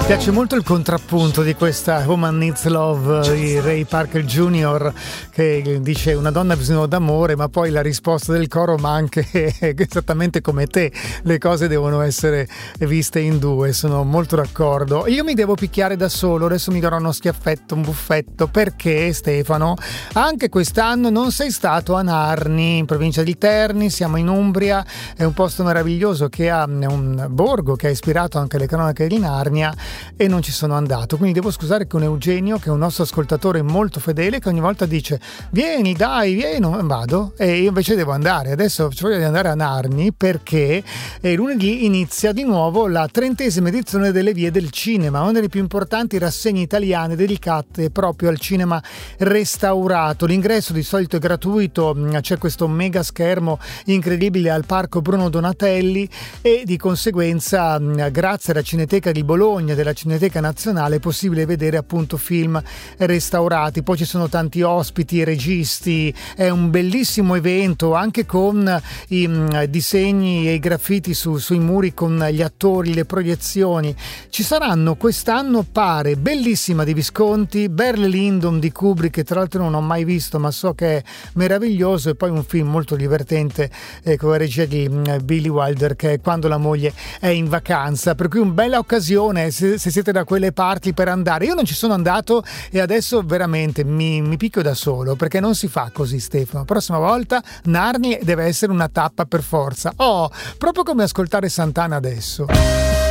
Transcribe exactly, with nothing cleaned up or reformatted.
piace molto il contrappunto di questa Woman Needs Love di Ray Parker Junior, che dice una donna ha bisogno d'amore, ma poi la risposta del coro, ma anche esattamente come te, le cose devono essere viste in due. Sono molto d'accordo. Io mi devo picchiare da solo, adesso mi darò uno schiaffetto, un buffetto, perché Stefano, anche quest'anno non sei stato a Narni, in provincia di Terni, siamo in Umbria, è un posto meraviglioso che ha un borgo che ha ispirato anche le cronache di Narnia, e non ci sono andato, quindi devo scusare con Eugenio, che è un nostro ascoltatore molto fedele, che ogni volta dice vieni dai vieni, non vado, e io invece devo andare. Adesso ho voglia di andare a Narni perché eh, lunedì inizia di nuovo la trentesima edizione delle Vie del Cinema, una delle più importanti rassegne italiane dedicate proprio al cinema restaurato. L'ingresso di solito è gratuito, c'è questo mega schermo incredibile al Parco Bruno Donatelli e di conseguenza grazie alla Cineteca di Bologna, della Cineteca Nazionale, è possibile vedere appunto film restaurati. Poi ci sono tanti ospiti e registi, è un bellissimo evento anche con i mh, disegni e i graffiti su, sui muri con gli attori, le proiezioni. Ci saranno quest'anno, pare, Bellissima di Visconti, Barry Lyndon di Kubrick, che tra l'altro non ho mai visto ma so che è meraviglioso, e poi un film molto divertente eh, con la regia di mh, Billy Wilder, che è Quando la moglie è in vacanza, per cui una bella occasione se, se siete da quelle parti per andare. Io non ci sono andato e adesso veramente mi, mi picchio da solo, perché non si fa così, Stefano. Prossima volta Narni deve essere una tappa per forza. Oh, proprio come ascoltare Santana adesso.